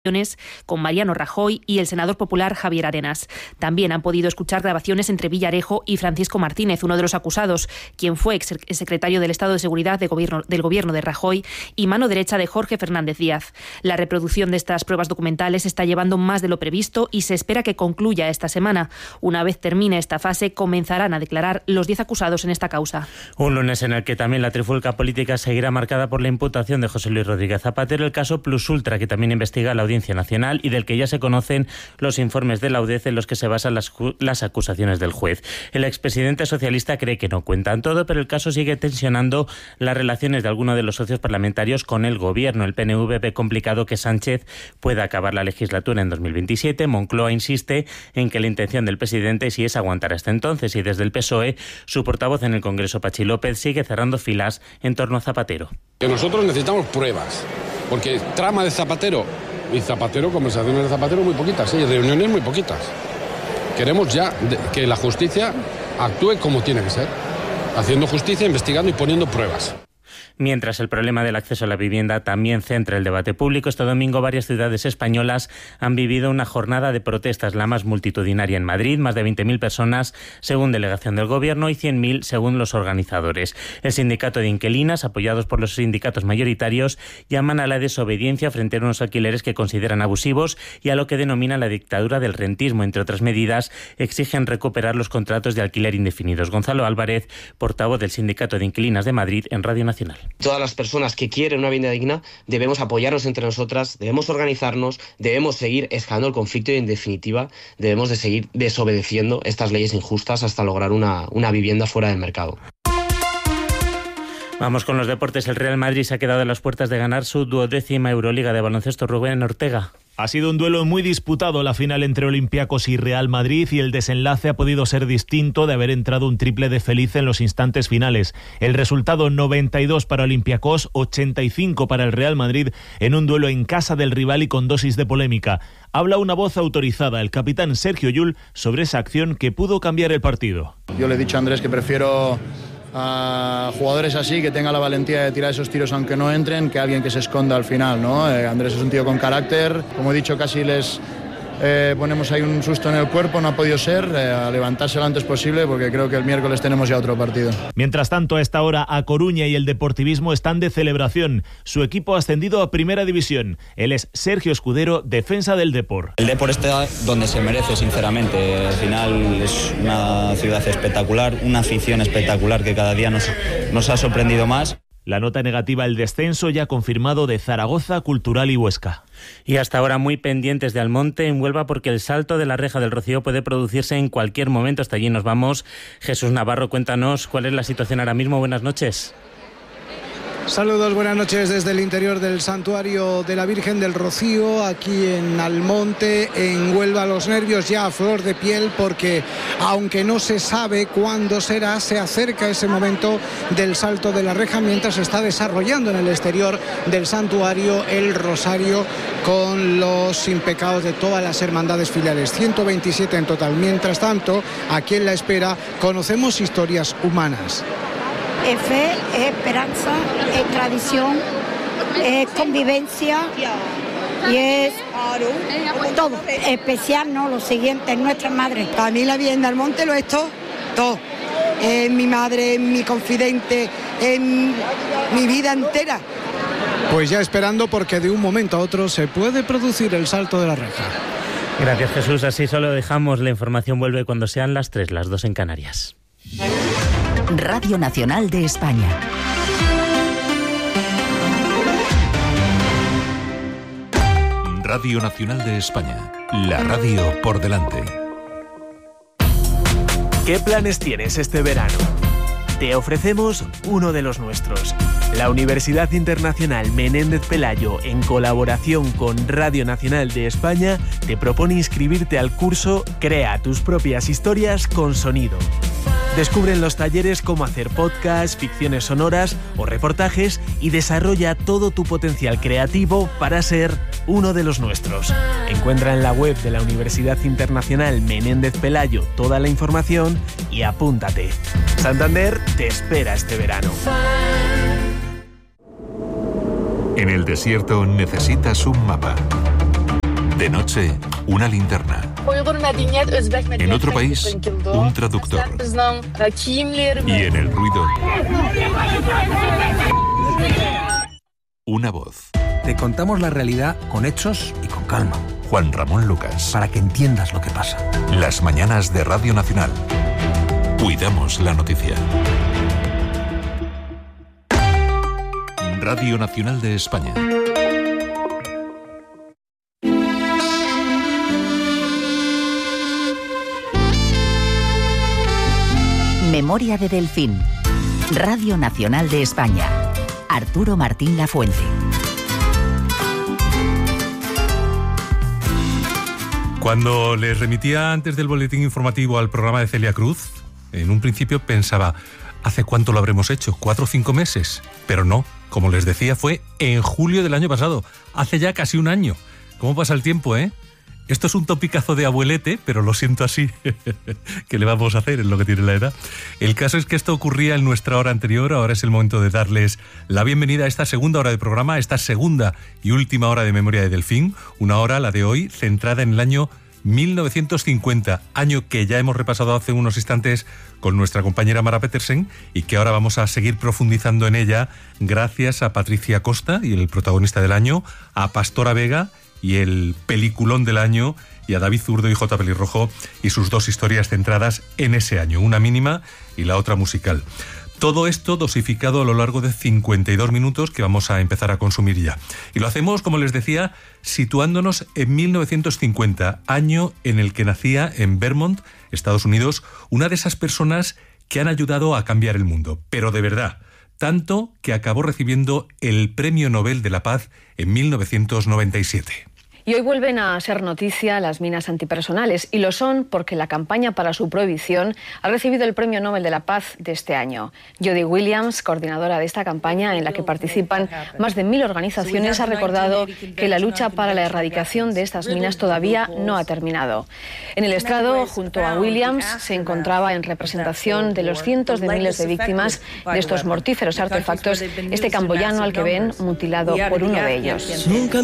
con Mariano Rajoy y el senador popular Javier Arenas. También han podido escuchar grabaciones entre Villarejo y Francisco Martínez, uno de los acusados, quien fue secretario del Estado de Seguridad del gobierno de Rajoy y mano derecha de Jorge Fernández Díaz. La reproducción de estas pruebas documentales está llevando más de lo previsto y se espera que concluya esta semana. Una vez termine esta fase, comenzarán a declarar los 10 acusados en esta causa. Un lunes en el que también la trifulca política seguirá marcada por la imputación de José Luis Rodríguez Zapatero, el caso Plus Ultra, que también investiga la Audiencia Nacional y del que ya se conocen los informes de la UDEC en los que se basan las acusaciones del juez. El expresidente socialista cree que no cuentan todo, pero el caso sigue tensionando las relaciones de algunos de los socios parlamentarios con el gobierno. El PNV ve complicado que Sánchez pueda acabar la legislatura en 2027. Moncloa insiste en que la intención del presidente sí es aguantar hasta entonces, y desde el PSOE, su portavoz en el Congreso, Pachi López, sigue cerrando filas en torno a Zapatero. Nosotros necesitamos pruebas, porque trama de Zapatero y Zapatero, conversaciones de Zapatero muy poquitas, y reuniones muy poquitas. Queremos ya que la justicia actúe como tiene que ser, haciendo justicia, investigando y poniendo pruebas. Mientras el problema del acceso a la vivienda también centra el debate público, este domingo varias ciudades españolas han vivido una jornada de protestas, la más multitudinaria en Madrid, más de 20.000 personas según delegación del Gobierno y 100.000 según los organizadores. El sindicato de inquilinas, apoyados por los sindicatos mayoritarios, llaman a la desobediencia frente a unos alquileres que consideran abusivos y a lo que denominan la dictadura del rentismo. Entre otras medidas, exigen recuperar los contratos de alquiler indefinidos. Gonzalo Álvarez, portavoz del Sindicato de Inquilinas de Madrid, en Radio Nacional. Todas las personas que quieren una vivienda digna debemos apoyarnos entre nosotras, debemos organizarnos, debemos seguir escalando el conflicto y, en definitiva, debemos de seguir desobedeciendo estas leyes injustas hasta lograr una vivienda fuera del mercado. Vamos con los deportes. El Real Madrid se ha quedado a las puertas de ganar su 12ª Euroliga de baloncesto. Rubén Ortega. Ha sido un duelo muy disputado la final entre Olympiacos y Real Madrid, y el desenlace ha podido ser distinto de haber entrado un triple de Feliz en los instantes finales. El resultado: 92 para Olympiacos, 85 para el Real Madrid, en un duelo en casa del rival y con dosis de polémica. Habla una voz autorizada, el capitán Sergio Llull, sobre esa acción que pudo cambiar el partido. Yo le he dicho a Andrés que prefiero a jugadores así, que tenga la valentía de tirar esos tiros aunque no entren, que alguien que se esconda al final, ¿no? Andrés es un tío con carácter, como he dicho, casi les ponemos ahí un susto en el cuerpo, no ha podido ser, a levantarse lo antes posible, porque creo que el miércoles tenemos ya otro partido. Mientras tanto, a esta hora, A Coruña y el Deportivismo están de celebración. Su equipo ha ascendido a Primera División. Él es Sergio Escudero, defensa del Depor. El Depor está donde se merece, sinceramente. Al final es una ciudad espectacular, una afición espectacular que cada día nos ha sorprendido más. La nota negativa, el descenso ya confirmado de Zaragoza, Cultural y Huesca. Y hasta ahora muy pendientes de Almonte, en Huelva, porque el salto de la reja del Rocío puede producirse en cualquier momento. Hasta allí nos vamos. Jesús Navarro, cuéntanos cuál es la situación ahora mismo. Buenas noches. Saludos, buenas noches desde el interior del Santuario de la Virgen del Rocío, aquí en Almonte, en Huelva. Los nervios ya a flor de piel, porque aunque no se sabe cuándo será, se acerca ese momento del salto de la reja, mientras se está desarrollando en el exterior del santuario el rosario con los impecados de todas las hermandades filiales, 127 en total. Mientras tanto, aquí en la espera conocemos historias humanas. Es fe, es esperanza, es tradición, es convivencia y es todo. Especial, ¿no? Lo siguiente, es nuestra madre. Para mí la Virgen de Almonte lo es todo. Es mi madre, es mi confidente, es mi vida entera. Pues ya esperando, porque de un momento a otro se puede producir el salto de la reja. Gracias, Jesús. Así solo dejamos. La información vuelve cuando sean las 3, las 2 en Canarias. Radio Nacional de España. Radio Nacional de España. La radio por delante. ¿Qué planes tienes este verano? Te ofrecemos uno de los nuestros. La Universidad Internacional Menéndez Pelayo, en colaboración con Radio Nacional de España, te propone inscribirte al curso Crea tus propias historias con sonido. Descubre en los talleres cómo hacer podcasts, ficciones sonoras o reportajes y desarrolla todo tu potencial creativo para ser uno de los nuestros. Encuentra en la web de la Universidad Internacional Menéndez Pelayo toda la información y apúntate. Santander te espera este verano. En el desierto necesitas un mapa. noche, una linterna. En otro país, un traductor. Y en el ruido, una voz. Te contamos la realidad con hechos y con calma. Juan Ramón Lucas. Para que entiendas lo que pasa. Las mañanas de Radio Nacional. Cuidamos la noticia. Radio Nacional de España. Memoria de Delfín. Radio Nacional de España. Arturo Martín Lafuente. Cuando les remitía antes del boletín informativo al programa de Celia Cruz, en un principio pensaba, ¿hace cuánto lo habremos hecho? ¿4 o 5 meses? Pero no, como les decía, fue en julio del año pasado, hace ya casi un año. ¿Cómo pasa el tiempo, eh? Esto es un topicazo de abuelete, pero lo siento así. ¿Qué le vamos a hacer? Es lo que tiene la edad. El caso es que esto ocurría en nuestra hora anterior. Ahora es el momento de darles la bienvenida a esta segunda hora de programa, esta segunda y última hora de Memoria de Delfín. Una hora, la de hoy, centrada en el año 1950, año que ya hemos repasado hace unos instantes con nuestra compañera Mara Petersen y que ahora vamos a seguir profundizando en ella gracias a Patricia Costa y el protagonista del año, a Pastora Vega y el peliculón del año, y a David Zurdo y J. Pelirrojo y sus 2 historias centradas en ese año, una mínima y la otra musical. Todo esto dosificado a lo largo de 52 minutos que vamos a empezar a consumir ya. Y lo hacemos, como les decía, situándonos en 1950, año en el que nacía en Vermont, Estados Unidos, una de esas personas que han ayudado a cambiar el mundo, pero de verdad. Tanto que acabó recibiendo el Premio Nobel de la Paz en 1997. Y hoy vuelven a ser noticia las minas antipersonales, y lo son porque la campaña para su prohibición ha recibido el Premio Nobel de la Paz de este año. Jody Williams, coordinadora de esta campaña en la que participan más de 1000 organizaciones, ha recordado que la lucha para la erradicación de estas minas todavía no ha terminado. En el estrado, junto a Williams, se encontraba en representación de los cientos de miles de víctimas de estos mortíferos artefactos este camboyano al que ven mutilado por uno de ellos.